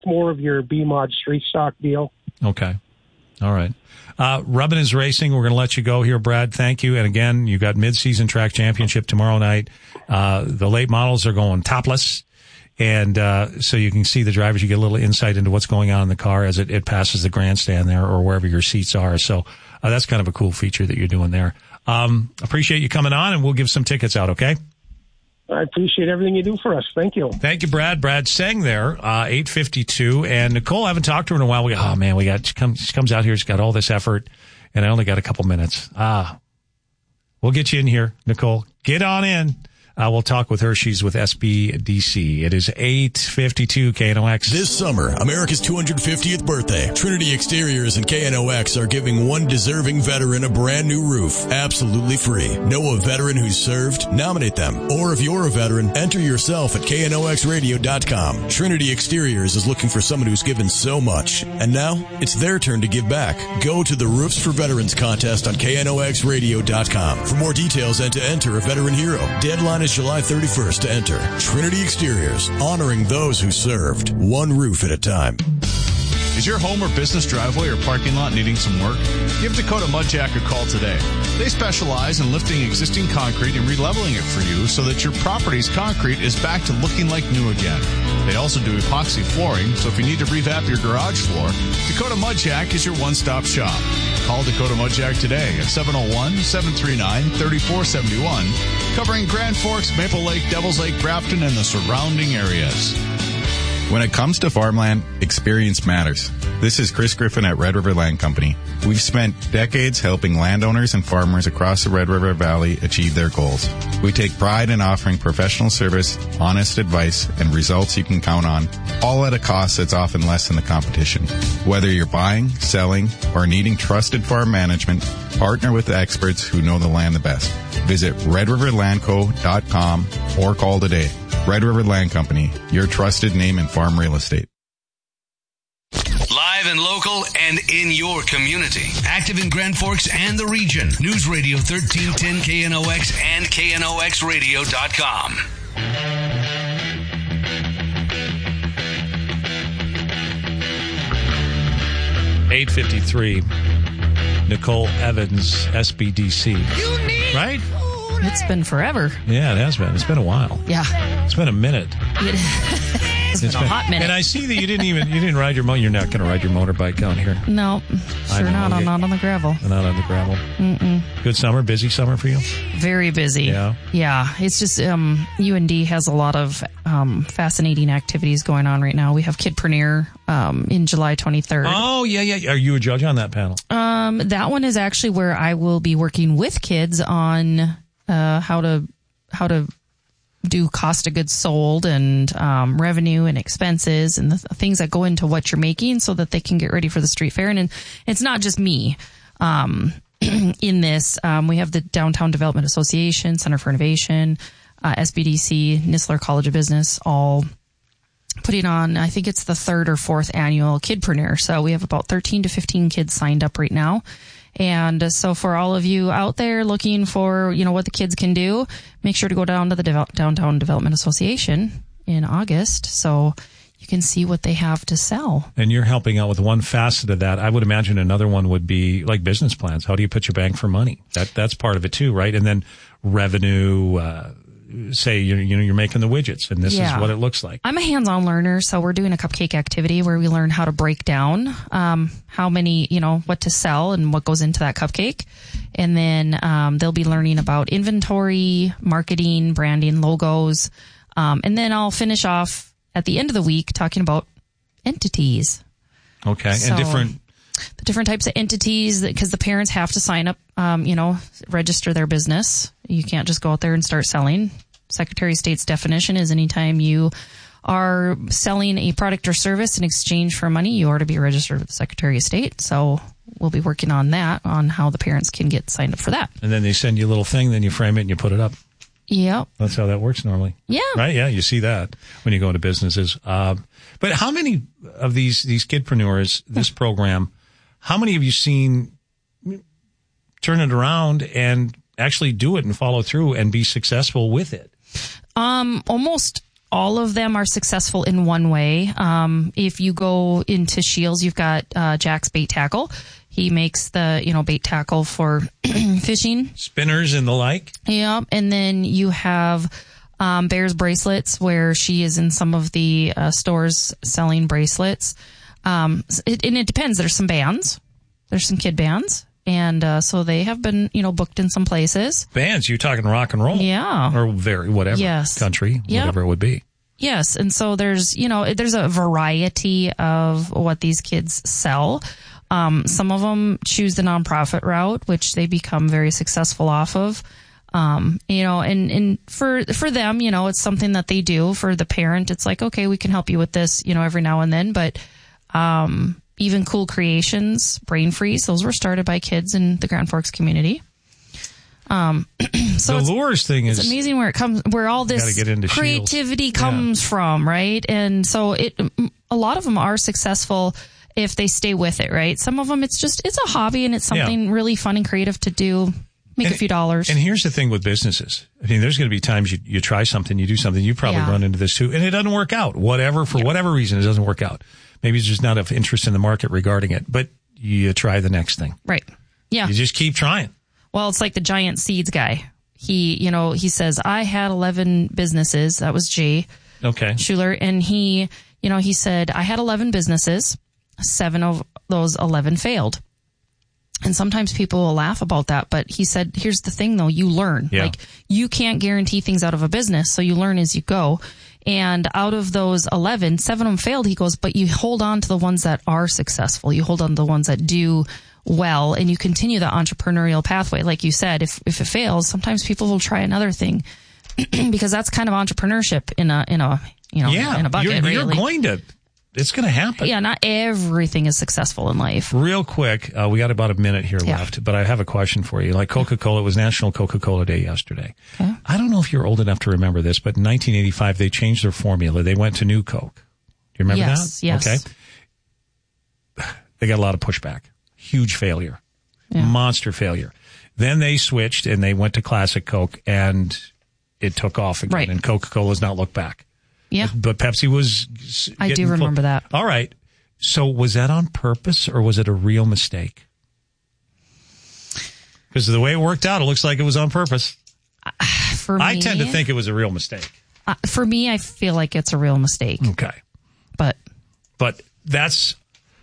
more of your B-Mod street stock deal. Okay. All right. Rubbin is Racing. We're going to let you go here, Brad. Thank you. And again, you got mid-season track championship tomorrow night. The late models are going topless. And so you can see the drivers. You get a little insight into what's going on in the car as it passes the grandstand there or wherever your seats are. So that's kind of a cool feature that you're doing there. Appreciate you coming on, and we'll give some tickets out, okay? I appreciate everything you do for us. Thank you. Thank you, Brad. Brad sang there, 8:52. And Nicole, I haven't talked to her in a while. She comes out here. She's got all this effort, and I only got a couple minutes. We'll get you in here, Nicole. Get on in. We'll talk with her. She's with SBDC. It is 8:52 KNOX. This summer, America's 250th birthday, Trinity Exteriors and KNOX are giving one deserving veteran a brand new roof, absolutely free. Know a veteran who's served? Nominate them. Or if you're a veteran, enter yourself at KNOXradio.com. Trinity Exteriors is looking for someone who's given so much. And now, it's their turn to give back. Go to the Roofs for Veterans contest on KNOXradio.com for more details and to enter a veteran hero. Deadline is July 31st to enter. Trinity Exteriors, honoring those who served, one roof at a time. Is your home or business driveway or parking lot needing some work? Give Dakota Mudjack a call today. They specialize in lifting existing concrete and releveling it for you so that your property's concrete is back to looking like new again. They also do epoxy flooring, so if you need to revamp your garage floor, Dakota Mudjack is your one-stop shop. Call Dakota Mudjack today at 701-739-3471, covering Grand Forks, Maple Lake, Devils Lake, Grafton, and the surrounding areas. When it comes to farmland, experience matters. This is Chris Griffin at Red River Land Company. We've spent decades helping landowners and farmers across the Red River Valley achieve their goals. We take pride in offering professional service, honest advice, and results you can count on, all at a cost that's often less than the competition. Whether you're buying, selling, or needing trusted farm management, partner with the experts who know the land the best. Visit redriverlandco.com or call today. Red River Land Company, your trusted name in farm real estate. Live and local and in your community. Active in Grand Forks and the region. News Radio 1310 KNOX and KNOXradio.com. $8.53. Nicole Evans, SBDC. Right? It's been forever. Yeah, it has been. It's been a while. Yeah. It's been a minute. It's been a hot minute. And I see that you didn't ride your you're not going to ride your motorbike out here. No, sure not. I'm not on the gravel. Not on the gravel. Mm-mm. Good summer, busy summer for you? Very busy. Yeah. Yeah. It's just, UND has a lot of fascinating activities going on right now. We have Kidpreneur in July 23rd. Oh, yeah. Are you a judge on that panel? That one is actually where I will be working with kids on how to do cost of goods sold and revenue and expenses and the things that go into what you're making so that they can get ready for the street fair. And it's not just me in this. We have the Downtown Development Association, Center for Innovation, SBDC, Nistler College of Business, all putting on, I think it's the 3rd or 4th annual Kidpreneur. So we have about 13 to 15 kids signed up right now. And so for all of you out there looking for, what the kids can do, make sure to go down to the Downtown Development Association in August so you can see what they have to sell. And you're helping out with one facet of that. I would imagine another one would be like business plans. How do you put your bang for money? That's part of it too, right? And then revenue, say you're making the widgets and this is what it looks like. I'm a hands-on learner, so we're doing a cupcake activity where we learn how to break down how many, what to sell and what goes into that cupcake. And then they'll be learning about inventory, marketing, branding, logos. And then I'll finish off at the end of the week talking about entities. Okay. So, and the different types of entities, because the parents have to sign up, register their business. You can't just go out there and start selling. Secretary of State's definition is anytime you are selling a product or service in exchange for money, you are to be registered with the Secretary of State. So we'll be working on that, on how the parents can get signed up for that. And then they send you a little thing, then you frame it and you put it up. Yep. That's how that works normally. Yeah. Right? Yeah, you see that when you go into businesses. But how many of these kidpreneurs, this program, how many have you seen turn it around and actually do it and follow through and be successful with it? Almost all of them are successful in one way. If you go into Shields, you've got Jack's Bait Tackle. He makes the, bait tackle for fishing. Spinners and the like. Yeah. And then you have Bear's Bracelets, where she is in some of the stores selling bracelets. It depends. There's some bands. There's some kid bands. And so they have been, booked in some places. Bands, you're talking rock and roll. Yeah. Or whatever. Yes. Country, yep. Whatever it would be. Yes. And so there's a variety of what these kids sell. Some of them choose the nonprofit route, which they become very successful off of. And for them, it's something that they do. For the parent, it's like, okay, we can help you with this, every now and then. But, even Cool Creations, Brain Freeze, those were started by kids in the Grand Forks community. So the lures thing is amazing where all this creativity comes from, right? And so a lot of them are successful if they stay with it, right? Some of them, it's a hobby and it's something really fun and creative to do, make a few dollars. And here's the thing with businesses. I mean, there's going to be times you try something, you do something, you probably run into this too, and it doesn't work out. For whatever reason, it doesn't work out. Maybe it's just not of interest in the market regarding it, but you try the next thing. Right. Yeah. You just keep trying. Well, it's like the Giant Seeds guy. He says, I had 11 businesses. That was Jay Schuler. And he said, I had 11 businesses. 7 of those 11 failed. And sometimes people will laugh about that, but he said, here's the thing though, you learn. Yeah. Like, you can't guarantee things out of a business, so you learn as you go. And out of those 11, 7 of them failed. He goes, but you hold on to the ones that are successful. You hold on to the ones that do well, and you continue the entrepreneurial pathway. Like you said, if it fails, sometimes people will try another thing because that's kind of entrepreneurship in a bucket. It's going to happen. Yeah, not everything is successful in life. Real quick, we got about a minute here left, but I have a question for you. Like Coca-Cola, it was National Coca-Cola Day yesterday. Okay. I don't know if you're old enough to remember this, but in 1985, they changed their formula. They went to New Coke. Do you remember that? Yes. Okay. They got a lot of pushback. Huge failure. Yeah. Monster failure. Then they switched and they went to Classic Coke, and it took off again, and Coca-Cola's not looked back. Yeah. But Pepsi was... I do remember that. All right. So was that on purpose or was it a real mistake? Because the way it worked out, it looks like it was on purpose. For me, I tend to think it was a real mistake. For me, I feel like it's a real mistake. Okay. But that's...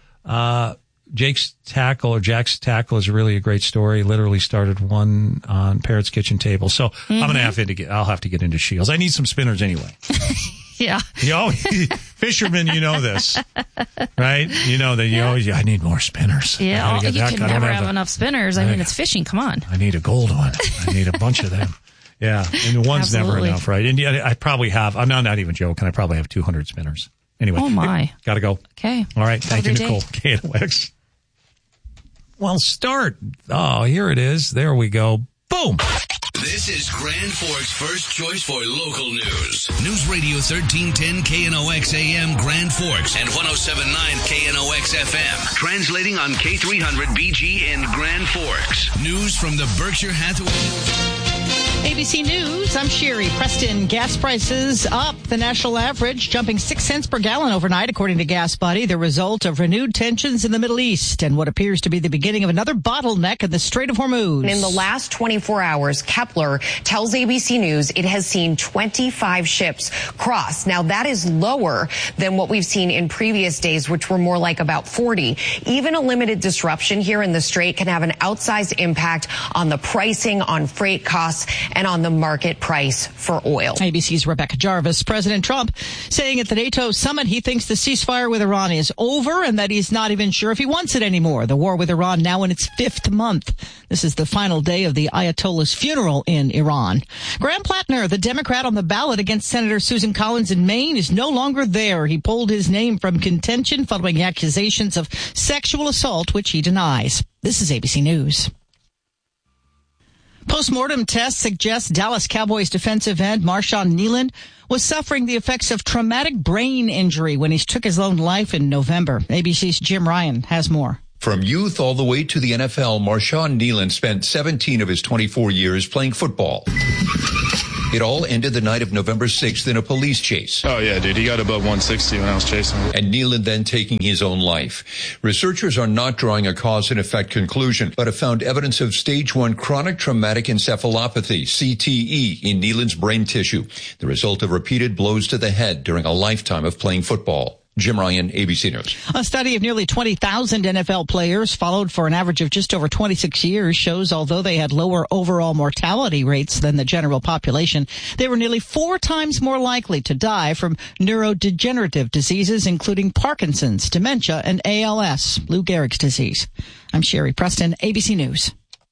Jack's Tackle is really a great story. Literally started one on Parrot's kitchen table. So I'm going to I'll have to get into Shields. I need some spinners anyway. Yeah. Fishermen, this, right? That I need more spinners. Yeah. You can never have enough spinners. I mean, it's fishing. Come on. I need a gold one. I need a bunch of them. Yeah. And one's never enough, right? And I probably have, I'm not even joking. I probably have 200 spinners. Anyway. Oh my. Gotta go. Okay. All right. Thank you, Nicole. KNOX. Well, start. Oh, here it is. There we go. Boom. This is Grand Forks' first choice for local news. News Radio 1310 KNOX AM Grand Forks and 107.9 KNOX FM. Translating on K300 BG in Grand Forks. News from the Berkshire Hathaway. ABC News, I'm Sherry. Preston, gas prices up. The national average jumping 6 cents per gallon overnight, according to Gas Buddy, the result of renewed tensions in the Middle East and what appears to be the beginning of another bottleneck in the Strait of Hormuz. In the last 24 hours, Kepler tells ABC News it has seen 25 ships cross. Now, that is lower than what we've seen in previous days, which were more like about 40. Even a limited disruption here in the Strait can have an outsized impact on the pricing, on freight costs, and on the market price for oil. ABC's Rebecca Jarvis. President Trump saying at the NATO summit he thinks the ceasefire with Iran is over and that he's not even sure if he wants it anymore. The war with Iran now in its 5th month. This is the final day of the Ayatollah's funeral in Iran. Graham Plattner, the Democrat on the ballot against Senator Susan Collins in Maine, is no longer there. He pulled his name from contention following accusations of sexual assault, which he denies. This is ABC News. Postmortem tests suggest Dallas Cowboys defensive end Marshawn Kneeland was suffering the effects of traumatic brain injury when he took his own life in November. ABC's Jim Ryan has more. From youth all the way to the NFL, Marshawn Kneeland spent 17 of his 24 years playing football. It all ended the night of November 6th in a police chase. Oh, yeah, dude. He got above 160 when I was chasing him. And Nealon then taking his own life. Researchers are not drawing a cause and effect conclusion, but have found evidence of stage 1 chronic traumatic encephalopathy, CTE, in Nealon's brain tissue, the result of repeated blows to the head during a lifetime of playing football. Jim Ryan, ABC News. A study of nearly 20,000 NFL players followed for an average of just over 26 years shows although they had lower overall mortality rates than the general population, they were nearly 4 times more likely to die from neurodegenerative diseases, including Parkinson's, dementia, and ALS, Lou Gehrig's disease. I'm Sherry Preston, ABC News.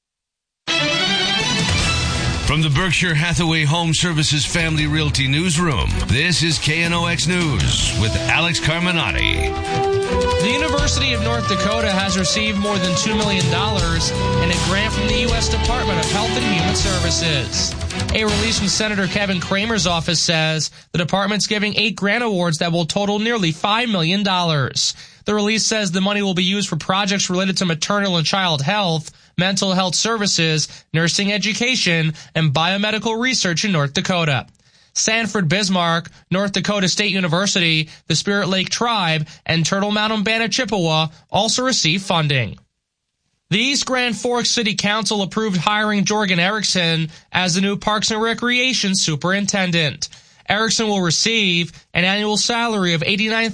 From the Berkshire Hathaway Home Services Family Realty Newsroom, this is KNOX News with Alex Carminati. The University of North Dakota has received more than $2 million in a grant from the U.S. Department of Health and Human Services. A release from Senator Kevin Cramer's office says the department's giving 8 grant awards that will total nearly $5 million. The release says the money will be used for projects related to maternal and child health, mental health services, nursing education, and biomedical research in North Dakota. Sanford Bismarck, North Dakota State University, the Spirit Lake Tribe, and Turtle Mountain Band of Chippewa also receive funding. The East Grand Forks City Council approved hiring Jorgen Erickson as the new Parks and Recreation Superintendent. Erickson will receive an annual salary of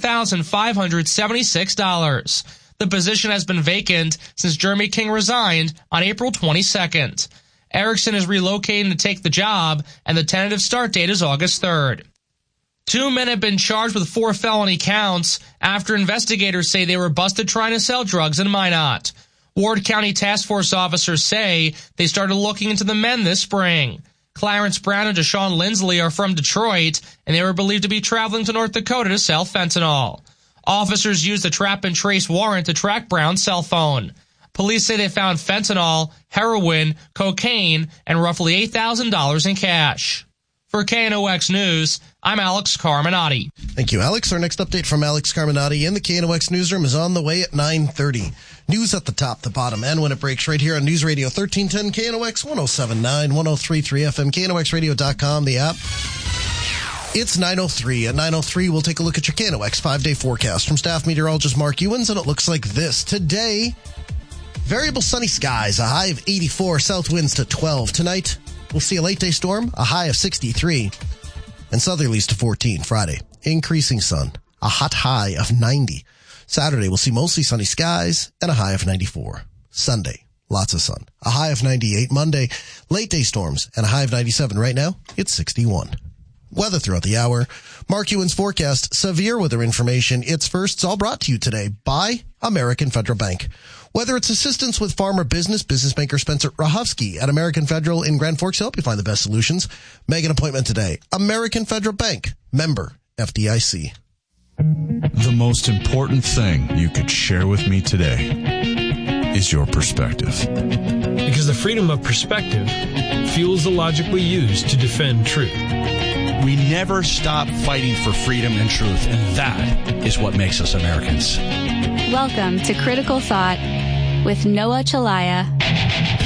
$89,576. The position has been vacant since Jeremy King resigned on April 22nd. Erickson is relocating to take the job, and the tentative start date is August 3rd. 2 men have been charged with 4 felony counts after investigators say they were busted trying to sell drugs in Minot. Ward County Task Force officers say they started looking into the men this spring. Clarence Brown and Deshaun Lindsley are from Detroit, and they were believed to be traveling to North Dakota to sell fentanyl. Officers used a trap and trace warrant to track Brown's cell phone. Police say they found fentanyl, heroin, cocaine, and roughly $8,000 in cash. For KNOX News, I'm Alex Carminati. Thank you, Alex. Our next update from Alex Carminati in the KNOX newsroom is on the way at 9:30. News at the top, the bottom, and when it breaks right here on News Radio 1310, KNOX 107.9, 103.3 FM, KNOXradio.com, the app. It's 9:03. At 9:03, we'll take a look at your KNOX 5-day forecast from staff meteorologist Mark Ewens, and it looks like this. Today, variable sunny skies, a high of 84, south winds to 12. Tonight, we'll see a late-day storm, a high of 63, and southerlies to 14. Friday, increasing sun, a hot high of 90. Saturday, we'll see mostly sunny skies and a high of 94. Sunday, lots of sun, a high of 98. Monday, late-day storms and a high of 97. Right now, it's 61. Weather throughout the hour. Mark Ewens forecast, severe weather information. It's firsts all brought to you today by American Federal Bank. Whether it's assistance with farmer business banker Spencer Rahovsky at American Federal in Grand Forks help you find the best solutions. Make an appointment today. American Federal Bank, member FDIC. The most important thing you could share with me today is your perspective. Because the freedom of perspective fuels the logic we use to defend truth. We never stop fighting for freedom and truth, and that is what makes us Americans. Welcome to Critical Thought with Noah Chalaya.